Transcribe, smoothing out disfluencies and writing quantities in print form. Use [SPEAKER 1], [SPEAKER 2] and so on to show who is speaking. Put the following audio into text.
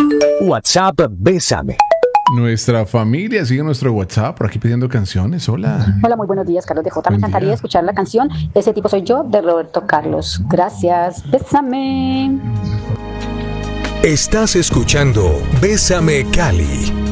[SPEAKER 1] WhatsApp Bésame.
[SPEAKER 2] Nuestra familia sigue nuestro WhatsApp por aquí pidiendo canciones. Hola.
[SPEAKER 3] Hola, muy buenos días, Carlos de J. Me
[SPEAKER 2] Buen
[SPEAKER 3] encantaría
[SPEAKER 2] día.
[SPEAKER 3] escuchar la canción Ese tipo soy yo, de Roberto Carlos. Gracias. Bésame.
[SPEAKER 1] Estás escuchando Bésame Cali.